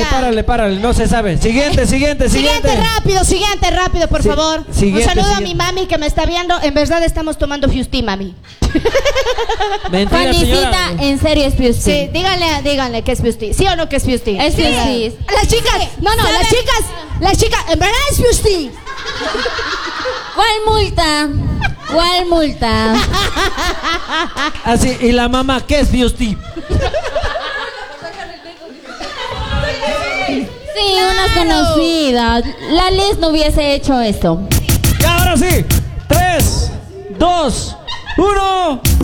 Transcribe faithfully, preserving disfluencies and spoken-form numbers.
párale, párale, no se sabe. Siguiente, siguiente, siguiente. Siguiente, rápido, siguiente, rápido, por Sí, favor. siguiente, Un saludo siguiente. a mi mami que me está viendo. En verdad estamos tomando Fusty, mami. Mentira, Juanicita, señora. en serio es Fusty. Sí, díganle, díganle que es Fusty. ¿Sí o no que es Fusty? Es Sí. Fusty. Las chicas, no, no, las chicas, las chicas, en verdad es Fusty. ¿Cuál multa? ¿Cuál multa? Así, y la mamá, ¿qué es Fusty? Sí, unas conocidas. La Liz no hubiese hecho esto. Y ahora sí, tres, dos, uno.